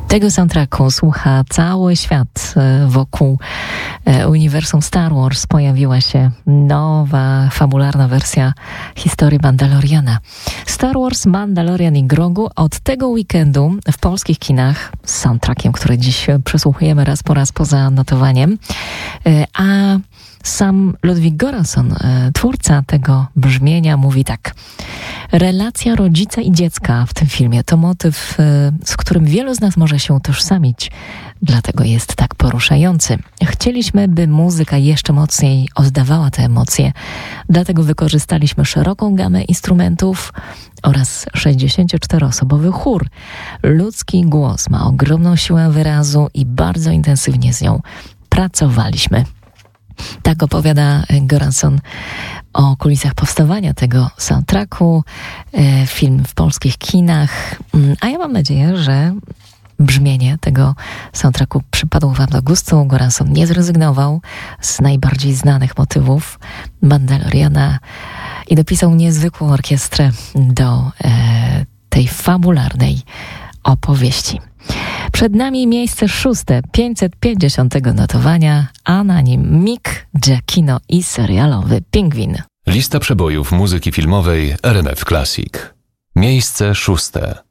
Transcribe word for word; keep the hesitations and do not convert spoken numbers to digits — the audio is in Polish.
Tego soundtracku słucha cały świat. Wokół uniwersum Star Wars pojawiła się nowa, fabularna wersja historii Mandaloriana. Star Wars, Mandalorian i Grogu od tego weekendu w polskich kinach z soundtrackiem, który dziś przesłuchujemy raz po raz poza notowaniem. A sam Ludwig Göransson, twórca tego brzmienia, mówi tak. Relacja rodzica i dziecka w tym filmie to motyw, z którym wielu z nas może się utożsamić. Dlatego jest tak poruszający. Chcieliśmy, by muzyka jeszcze mocniej oddawała te emocje. Dlatego wykorzystaliśmy szeroką gamę instrumentów oraz sześćdziesięcioczteroosobowy chór. Ludzki głos ma ogromną siłę wyrazu i bardzo intensywnie z nią pracowaliśmy. Tak opowiada Göransson o kulisach powstawania tego soundtracku. Film w polskich kinach. A ja mam nadzieję, że brzmienie tego soundtracku przypadło wam do gustu. Göransson nie zrezygnował z najbardziej znanych motywów Mandaloriana i dopisał niezwykłą orkiestrę do e, tej fabularnej opowieści. Przed nami miejsce szóste, pięćset pięćdziesiątego notowania, a na nim Mick, Giacchino i serialowy Pingwin. Lista przebojów muzyki filmowej R M F Classic. Miejsce szóste.